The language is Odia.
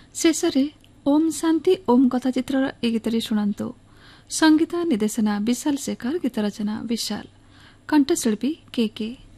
ଶେଷରେ ଓମ୍ ଶାନ୍ତି ଓମ୍ କଥା ଚିତ୍ରର ଏହି ଗୀତଟି ଶୁଣନ୍ତୁ। ସଙ୍ଗୀତ ନିର୍ଦ୍ଦେଶନା ବିଶାଲ ଶେଖର, ଗୀତ ରଚନା ବିଶାଲ, କଣ୍ଠଶିଳ୍ପୀ କେ କେ।